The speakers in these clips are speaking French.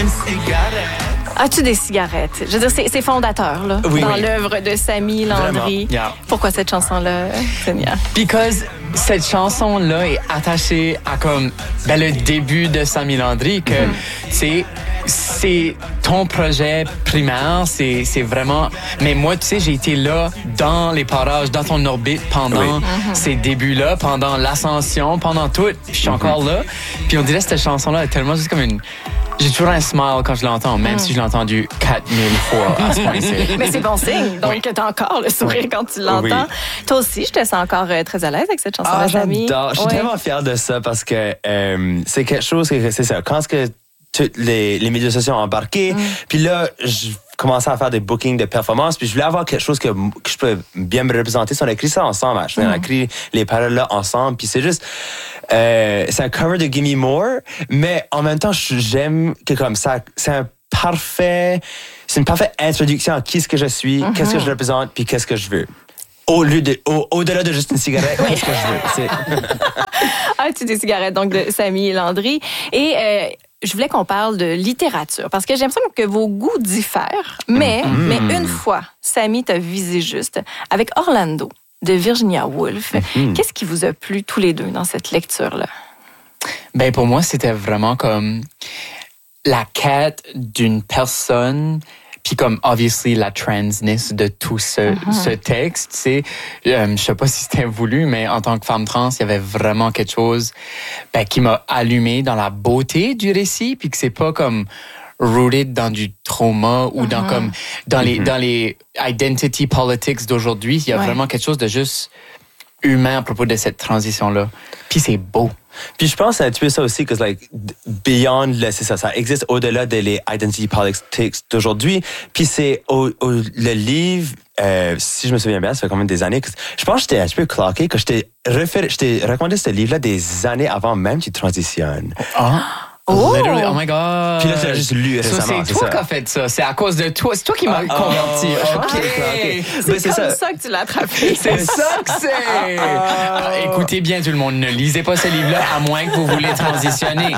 une cigarette. As-tu des cigarettes? Je veux dire, c'est fondateur là, dans l'œuvre de Samy Landry. Yeah. Pourquoi cette chanson-là, Seigneur? Because cette chanson-là est attachée à comme le début de Samy Landry, que c'est ton projet primaire, c'est vraiment... Mais moi, tu sais, j'ai été là dans les parages, dans ton orbite pendant ces débuts-là, pendant l'ascension, pendant tout. Je suis encore là. Puis on dirait que cette chanson-là est tellement juste comme une... J'ai toujours un smile quand je l'entends, même si je l'ai entendu 4000 fois à ce point-ci. Mais c'est bon signe. Donc, t'as encore le sourire quand tu l'entends. Toi aussi, je te sens encore très à l'aise avec cette chanson-là, Samy. J'adore. Je suis tellement fier de ça parce que c'est quelque chose que c'est ça. Quand tous les médias sociaux ont embarqué, puis là, je commençais à faire des bookings de performances, puis je voulais avoir quelque chose que je peux bien me représenter. On a écrit ça ensemble. On a écrit les paroles-là ensemble, puis c'est juste... c'est un cover de Gimme More, mais en même temps, j'aime que comme ça, c'est une parfaite introduction à qui est-ce que je suis, qu'est-ce que je représente, puis qu'est-ce que je veux. Au-delà de juste une cigarette, qu'est-ce que je veux. Tu des cigarettes, donc de Samy Landry. Et je voulais qu'on parle de littérature, parce que j'ai l'impression que vos goûts diffèrent, mais une fois, Samy t'a visé juste avec Orlando de Virginia Woolf. Qu'est-ce qui vous a plu tous les deux dans cette lecture-là? Ben pour moi, c'était vraiment comme la quête d'une personne, puis comme obviously la transness de tout ce texte. Tu sais, je sais pas si c'était voulu, mais en tant que femme trans, il y avait vraiment quelque chose qui m'a allumé dans la beauté du récit, puis que c'est pas comme rooted dans du trauma ou dans les identity politics d'aujourd'hui. Il y a vraiment quelque chose de juste humain à propos de cette transition-là. Puis c'est beau. Puis je pense à tuer ça aussi, que beyond, c'est ça existe au-delà des identity politics d'aujourd'hui. Puis c'est le livre, si je me souviens bien, ça fait quand même des années. Je pense que j'étais un peu cloqué, que je t'ai recommandé ce livre-là des années avant même que tu transitionnes. Literally, oh my God. Puis là, tu l'as juste lu récemment. C'est toi qui as fait ça. C'est à cause de toi. C'est toi qui m'as converti. C'est comme ça que tu l'as attrapé. C'est ça que c'est. Alors, écoutez bien, tout le monde. Ne lisez pas ce livre-là, à moins que vous voulez transitionner.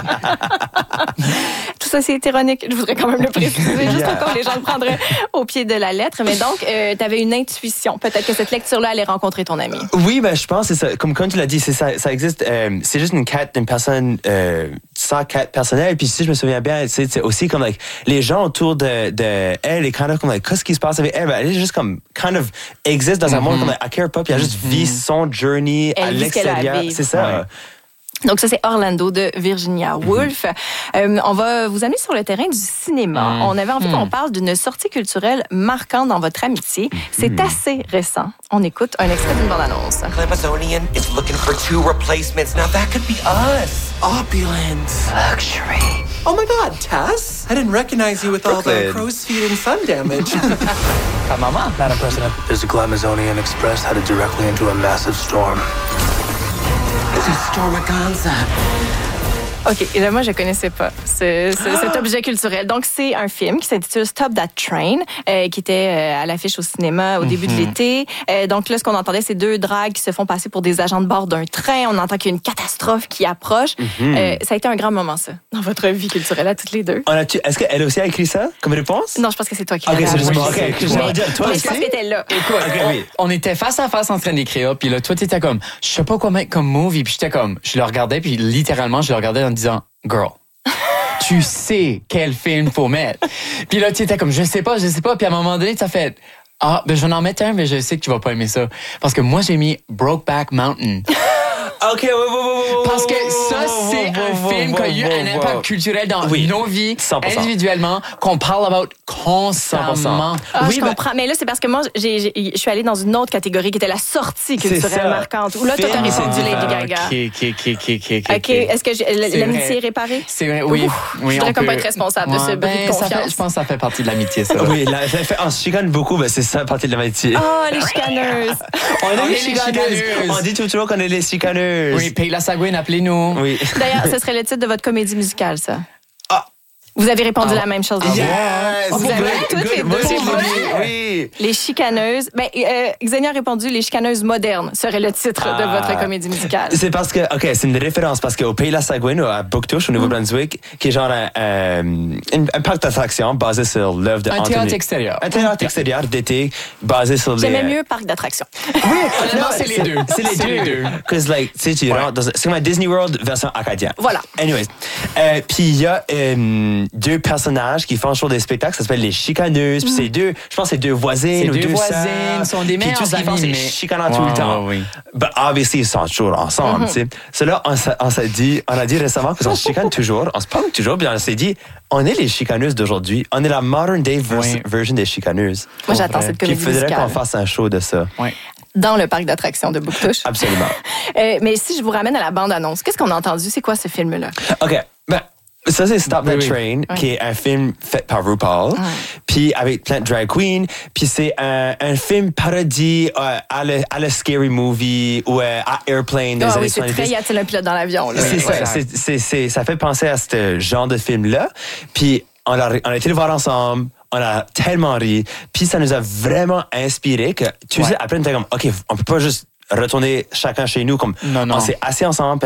Tout ça, c'est ironique. Je voudrais quand même le préciser, juste au cas où les gens le prendraient au pied de la lettre. Mais donc, tu avais une intuition. Peut-être que cette lecture-là allait rencontrer ton ami. Oui, je pense que c'est ça. Comme tu l'as dit, c'est ça existe. C'est juste une quête d'une personne sans quête personnelle. Puis si je me souviens bien, c'est aussi comme les gens autour de elle, et kind of comme qu'est-ce qui se passe avec elle. Elle est juste comme kind of existe dans un monde comme I care pas. Puis elle juste vit son journey à l'extérieur. C'est ça. Ouais. Donc ça, c'est Orlando de Virginia Woolf. On va vous amener sur le terrain du cinéma. On avait envie qu'on parle d'une sortie culturelle marquante dans votre amitié. C'est assez récent. On écoute un extrait d'une bande-annonce. Glamazonian is looking for 2 replacements. Now that could be us. Opulence. Luxury. Oh my God, Tess? I didn't recognize you with all the crow's feet and sun damage. Madam President, there's a Glamazonian Express headed directly into a massive storm. OK, là, moi, je connaissais pas cet objet culturel. Donc, c'est un film qui s'intitule Stop That Train, qui était à l'affiche au cinéma au début de l'été. Donc là, ce qu'on entendait, c'est 2 dragues qui se font passer pour des agents de bord d'un train. On entend qu'il y a une catastrophe qui approche. Ça a été un grand moment, ça, dans votre vie culturelle à toutes les deux. Est-ce qu'elle aussi a écrit ça comme réponse? Non, je pense que c'est toi qui l'as c'est juste moi. Mais je pense qu'elle était là. Écoute, on était face à face en train d'écrire, puis là, toi, t'étais comme, je sais pas quoi mettre comme movie, puis j'étais comme, je le regardais, puis littéralement, je le regardais en disant, girl, tu sais quel film faut mettre. Puis là, tu étais comme, je sais pas. Puis à un moment donné, tu as fait, je vais en mettre un, mais je sais que tu vas pas aimer ça. Parce que moi, j'ai mis Brokeback Mountain. OK, Parce que ça, c'est un film qui a eu un impact culturel dans nos vies, 100%. individuellement, qu'on parle about constamment. Je comprends. Mais là, c'est parce que moi, je suis allée dans une autre catégorie qui était la sortie culturelle marquante. Où là, toi, t'as répondu Lady Gaga. OK. Est-ce que l'amitié est réparée? C'est vrai, oui. Je voudrais comme pas être responsable de ce bris de confiance. Je pense que ça fait partie de l'amitié, ça. Oui, on se chicane beaucoup, mais c'est ça, partie de l'amitié. Oh, les chicaneuses. On est les chicaneuses. On dit toujours qu'on est les chicaneuses. Oui, Paye la Sagouine, appelez-nous. Oui. D'ailleurs, ce serait le titre de votre comédie musicale, ça. Vous avez répondu la même chose. Yes! Vous avez toutes les Moi deux. aussi, oui. Les chicaneuses. Xenia a répondu les chicaneuses modernes serait le titre de votre comédie musicale. C'est parce que, OK, c'est une référence parce qu'au Pays de la Sagouine, à Bouctouche, au Nouveau-Brunswick, qui est genre un parc d'attractions basé sur l'œuvre de Anthony. théâtre extérieur. Un théâtre extérieur d'été basé sur J'aimais mieux parc d'attractions. Non, c'est les deux. C'est les deux. Parce que, like, tu sais, tu rentres c'est comme un Disney World version acadien. Voilà. Anyways. Puis il y a deux personnages qui font toujours des spectacles, ça s'appelle les chicaneuses. Puis c'est deux, je pense que c'est deux voisines ou deux voisines, sont des Puis meilleurs tout ce qu'ils font, c'est amis, chicanant tout le temps. Oui. But obviously, ils sont toujours ensemble, tu sais. Cela, on a dit récemment qu'on se chicane toujours, on se parle toujours, puis on s'est dit, on est les chicaneuses d'aujourd'hui, on est la modern day version des chicaneuses. Moi, j'attends cette Puis il comédie faudrait musicale. qu'on fasse un show de ça. Oui. Dans le parc d'attractions de Bouctouche. Absolument. Mais si je vous ramène à la bande-annonce, qu'est-ce qu'on a entendu? C'est quoi ce film-là? OK. Ben, ça, c'est Stop That Oui. Train, qui est un film fait par RuPaul, puis avec plein de drag queens. Puis c'est un film parodie à la Scary Movie ou à Airplane des années C'est 70. très, y a-t-il un pilote dans l'avion? Là? C'est ça. Exact. Ça fait penser à ce genre de film-là. Puis on a été le voir ensemble. On a tellement ri. Puis ça nous a vraiment inspiré que, tu sais, après, on était comme, OK, on peut pas juste retourner chacun chez nous. Comme, Non. on s'est assis ensemble.